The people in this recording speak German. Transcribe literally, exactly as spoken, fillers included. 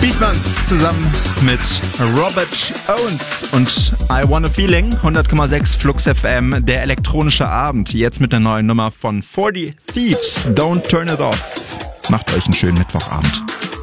Biesmanns zusammen mit Robert Owens und I Want a Feeling. hundert Komma sechs Flux F M, der elektronische Abend. Jetzt mit der neuen Nummer von forty Thieves. Don't turn it off. Macht euch einen schönen Mittwochabend.